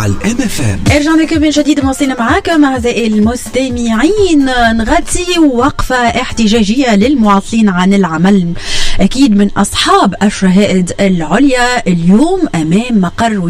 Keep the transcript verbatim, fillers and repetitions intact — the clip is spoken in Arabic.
على الام اف ام. رجعنا لكم من جديد، مواصلين معاكم اعزائي المستمعين. نغطي وقفه احتجاجيه للمعطلين عن العمل، اكيد من اصحاب الشهائد العليا، اليوم امام مقر